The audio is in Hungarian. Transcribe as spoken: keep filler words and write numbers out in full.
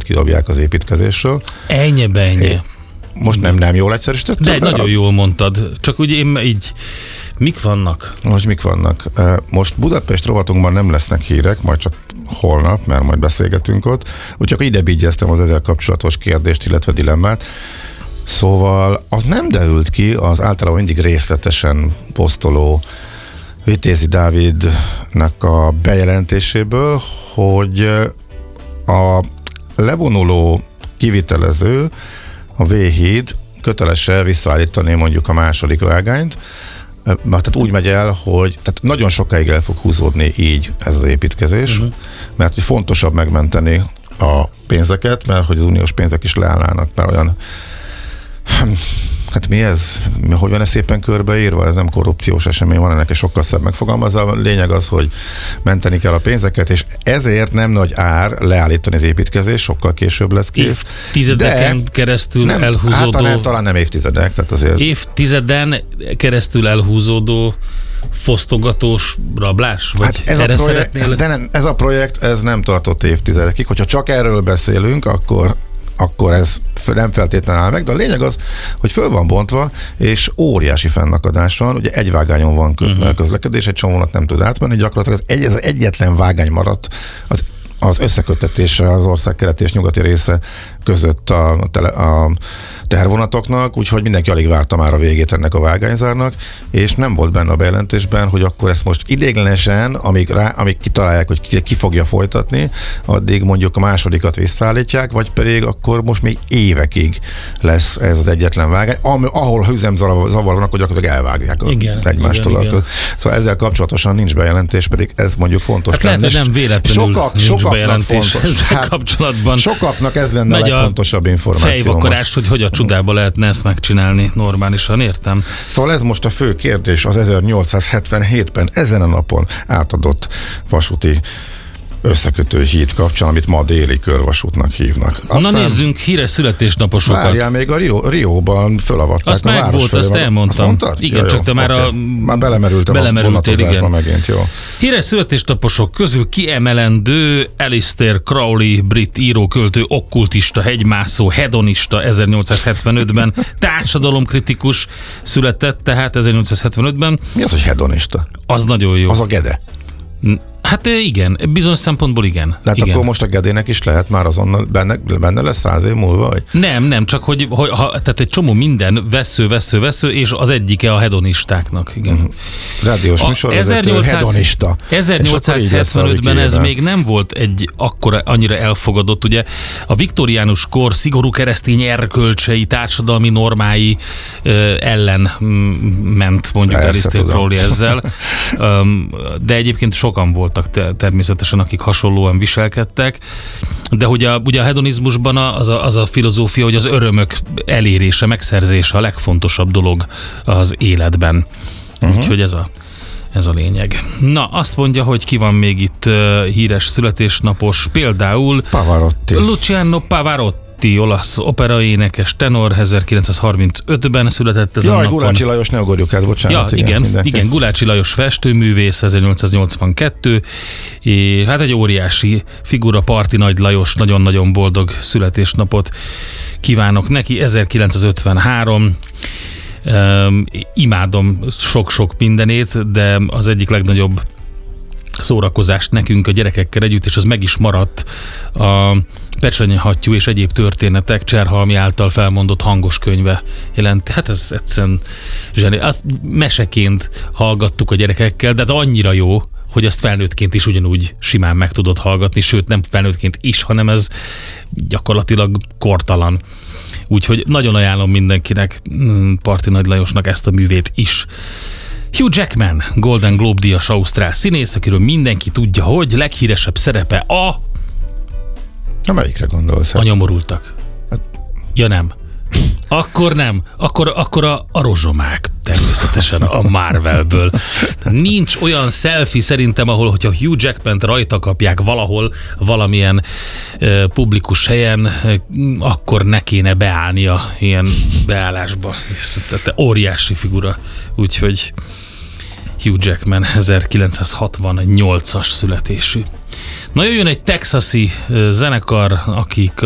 kidobják az építkezésről. Ennyi, ennyi. Most nem, nem jól egyszerűsítettem? De nagyon jól mondtad. Csak úgy én így, mik vannak? Most mik vannak? Most Budapest rovatunkban nem lesznek hírek, majd csak holnap, mert majd beszélgetünk ott. Úgyhogy ide bígyeztem az ezzel kapcsolatos kérdést, illetve dilemmát. Szóval az nem derült ki az általában mindig részletesen posztoló Vitézi Dávidnak a bejelentéséből, hogy a levonuló kivitelező, a V-híd köteles-e visszaállítani mondjuk a második vágányt, tehát úgy megy el, hogy tehát nagyon sokáig el fog húzódni így ez az építkezés, uh-huh. mert hogy fontosabb megmenteni a pénzeket, mert hogy az uniós pénzek is leállnának, mert olyan hát mi ez? Hogy van ez szépen körbeírva? Ez nem korrupciós esemény, van ennek egy sokkal szebb megfogalmazva. A lényeg az, hogy menteni kell a pénzeket, és ezért nem nagy ár leállítani az építkezés, sokkal később lesz kész. Évtizedeken keresztül nem, elhúzódó... Hát, talán nem évtizedek, tehát azért... Évtizeden keresztül elhúzódó fosztogatós rablás? Vagy hát ez, erre a projekt, szeretnél? de nem, ez a projekt ez nem tartott évtizedekig. Hogyha csak erről beszélünk, akkor akkor ez nem feltétlenül áll meg, de a lényeg az, hogy föl van bontva, és óriási fennakadás van, ugye egy vágányon van uh-huh. közlekedés, egy csomónat nem tud átmenni, gyakorlatilag ez, egy, ez egyetlen vágány maradt az, az összekötetése az ország keleti és nyugati része között a, a, tele, a tehervonatoknak, úgyhogy mindenki alig várta már a végét ennek a vágányzárnak, és nem volt benne a bejelentésben, hogy akkor ezt most ideiglenesen, amíg, rá, amíg kitalálják, hogy ki, ki fogja folytatni, addig mondjuk a másodikat visszaállítják, vagy pedig akkor most még évekig lesz ez az egyetlen vágány, ami, ahol üzemzavar van, akkor gyakorlatilag elvágják igen, egymástól. igen, igen. Szóval ezzel kapcsolatosan nincs bejelentés, pedig ez mondjuk fontos. Hát lehet, hogy nem véletlenül sokak, nincs sokaknak bejelentés fontos. ezzel Hát, kapcsolatban. Sokaknak ez lenne a legfontosabb információ. Fejvakarás, hogy hogy a csodába lehetne ezt megcsinálni normálisan, értem? Szóval ez most a fő kérdés az ezernyolcszázhetvenhétben ezen a napon átadott vasúti összekötő híd kapcsán, amit ma déli körvasútnak hívnak. Aztán na nézzünk híres születésnaposokat. Várjál, még a Rio, Rióban fölavatták azt a meg volt, azt elmondtam. Azt igen, ja, csak te már, okay. a, már belemerültem belemerültél, a vonatozásba igen. megint, jó. Híres születésnaposok közül kiemelendő Alistair Crowley, brit író, költő, okkultista, hegymászó, hedonista ezernyolcszázhetvenötben, társadalomkritikus született tehát ezernyolcszázhetvenötben. Mi az, hogy hedonista? Az nagyon jó. Az a Gede. Hát igen, bizonyos szempontból igen. Tehát igen. akkor most a Gedének is lehet már azonnal benne, benne lesz száz év múlva? Vagy? Nem, nem, csak hogy, hogy ha, tehát egy csomó minden vesző, vesző, vesző, és az egyike a hedonistáknak. Igen. Uh-huh. Rádiós műsorvezető hedonista. ezernyolcszázhetvenötben ez még nem volt egy akkora, annyira elfogadott, ugye a viktoriánus kor szigorú keresztény erkölcsei, társadalmi normái ö, ellen ment mondjuk Alistair Crowley ezzel, um, de egyébként sokan voltak természetesen, akik hasonlóan viselkedtek, de hogy a, ugye a hedonizmusban az a, az a filozófia, hogy az örömök elérése, megszerzése a legfontosabb dolog az életben. Uh-huh. Úgyhogy ez a, ez a lényeg. Na, azt mondja, hogy ki van még itt uh, híres születésnapos, például Pavarotti. Luciano Pavarotti, olasz operaénekes, tenor, ezerkilencszázharmincötben született ezen a napon. Jaj, Gulácsi Lajos, ne ugorjuk át, bocsánat. Ja, igen, igen, igen, Gulácsi Lajos festőművész, ezernyolcszáznyolcvankettő, és hát egy óriási figura, Parti Nagy Lajos, nagyon-nagyon boldog születésnapot kívánok neki, ezerkilencszázötvenhárom, um, imádom sok-sok mindenét, de az egyik legnagyobb szórakozást nekünk a gyerekekkel együtt, és az meg is maradt a Pecsenyehattyú és egyéb történetek Cserhalmi által felmondott hangos könyve jelent. Hát ez egyszerűen zseni. Azt meseként hallgattuk a gyerekekkel, de annyira jó, hogy azt felnőttként is ugyanúgy simán meg tudod hallgatni, sőt nem felnőttként is, hanem ez gyakorlatilag kortalan. Úgyhogy nagyon ajánlom mindenkinek, Parti Nagy Lajosnak ezt a művét is. Hugh Jackman, Golden Globe-díjas ausztrál színész, akiről mindenki tudja, hogy leghíresebb szerepe a... Na, melyikre gondolsz? A Nyomorultak. Ja nem. Akkor nem. Akkor, akkor a, a rozsomák természetesen a Marvelből. Nincs olyan selfie szerintem, ahol, hogyha Hugh Jackmant rajta kapják valahol, valamilyen e, publikus helyen, e, akkor ne kéne beállnia ilyen beállásba. Tehát óriási figura. Úgyhogy Hugh Jackman ezerkilencszázhatvannyolcas születésű. Na jöjjön egy texasi zenekar, akik